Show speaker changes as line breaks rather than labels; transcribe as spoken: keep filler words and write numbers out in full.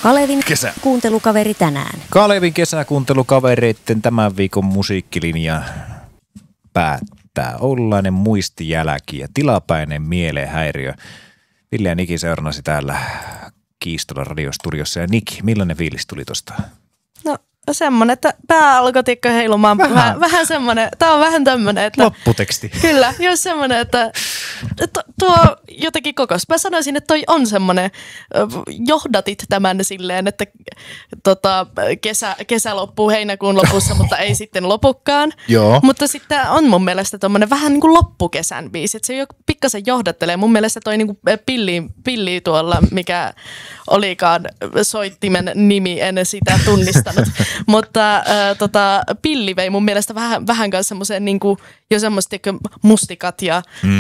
Kalevin
Kesä.
kuuntelukaveri tänään.
Kalevin kesäkuuntelukavereiden tämän viikon musiikkilinja päättää ollainen muistijälki ja tilapäinen mielenhäiriö. Ville ja Niki seurannasi täällä Kiistolan radiostudiossa. Ja Niki, millainen fiilis tuli tosta?
No semmonen, että pää alkoi tikka heilumaan. Vähän, vähän, vähän semmonen, tää on vähän tämmönen, että...
Lopputeksti.
Kyllä, jos semmonen, että, että tuo jotenkin kokos. Mä sanoisin, että toi on semmonen, johdatit tämän silleen, että tota, kesä, kesä loppuu heinäkuun lopussa, mutta ei sitten lopukkaan.
Joo.
Mutta sitten on mun mielestä tommonen vähän niin kuin loppukesän biisi, että se jo pikkasen johdattelee. Mun mielestä toi niin kuin pilli, pilli tuolla, mikä olikaan soittimen nimi, en sitä tunnistanut. Mutta äh, tota, pilli vei mun mielestä vähän, vähän kanssa semmoiseen niinku, jo semmoista mustikat ja mm.